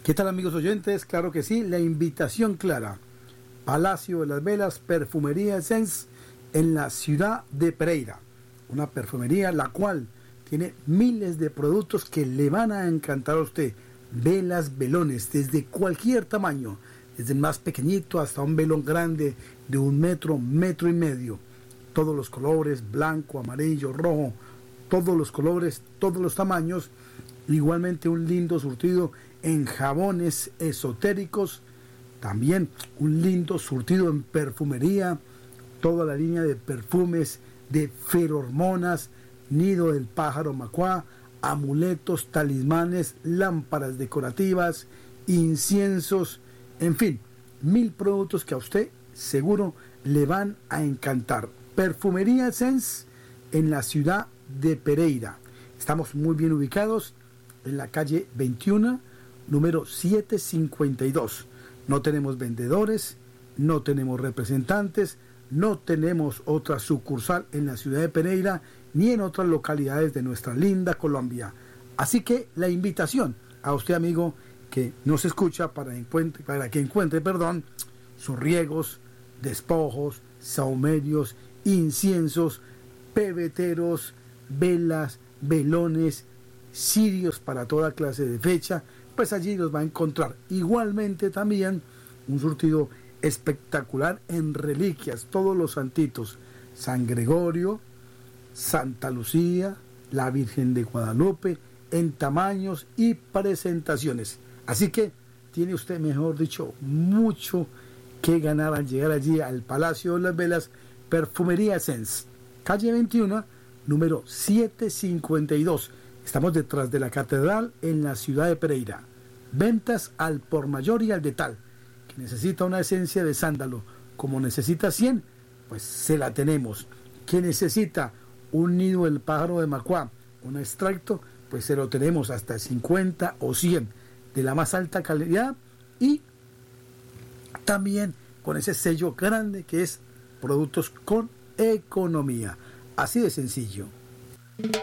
¿Qué tal, amigos oyentes? Claro que sí, la invitación clara. Palacio de las Velas, Perfumería Essence en la ciudad de Pereira. Una perfumería la cual tiene miles de productos que le van a encantar a usted. Velas, velones, desde cualquier tamaño, desde el más pequeñito hasta un velón grande de 1 metro, 1,5 metros. Todos los colores, blanco, amarillo, rojo, todos los colores, todos los tamaños. Igualmente un lindo surtido en jabones esotéricos, también un lindo surtido en perfumería, toda la línea de perfumes, de ferormonas, nido del pájaro macuá, amuletos, talismanes, lámparas decorativas, inciensos, en fin, 1000 productos que a usted seguro le van a encantar. Perfumería Essence en la ciudad de Pereira. Estamos muy bien ubicados en la calle 21, número 752. No tenemos vendedores, no tenemos representantes, no tenemos otra sucursal en la ciudad de Pereira ni en otras localidades de nuestra linda Colombia. Así que la invitación a usted, amigo, que nos escucha para que encuentre sus riegos, despojos, sahumerios, inciensos, pebeteros, velas, velones, cirios para toda clase de fecha, pues allí los va a encontrar. Igualmente también un surtido espectacular en reliquias, todos los santitos, San Gregorio, Santa Lucía, la Virgen de Guadalupe, en tamaños y presentaciones. Así que tiene usted, mejor dicho, mucho que ganar al llegar allí al Palacio de las Velas, Perfumería Essence, calle 21, número 752. Estamos detrás de la catedral en la ciudad de Pereira. Ventas al por mayor y al detal. Que necesita una esencia de sándalo, como necesita 100, pues se la tenemos. Que necesita un nido del pájaro de macuá, un extracto, pues se lo tenemos hasta 50 o 100 de la más alta calidad, y también con ese sello grande que es productos con economía. Así de sencillo.